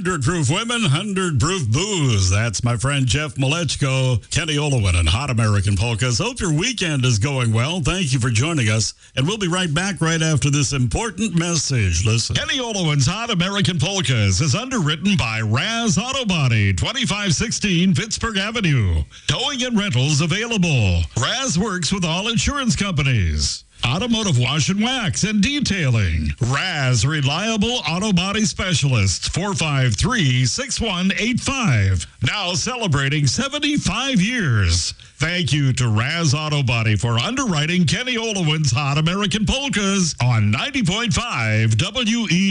100 Proof Women, 100 Proof Booze. That's my friend Jeff Malechko, Kenny Olowin, and Hot American Polkas. Hope your weekend is going well. Thank you for joining us, and we'll be right back right after this important message. Listen. Kenny Olowin's Hot American Polkas is underwritten by Raz Auto Body, 2516 Pittsburgh Avenue. Towing and rentals available. Raz works with all insurance companies. Automotive wash and wax and detailing. Raz Reliable Auto Body Specialists, 453-6185. Now celebrating 75 years. Thank you to Raz Auto Body for underwriting Kenny Olowin's Hot American Polkas on 90.5 WE.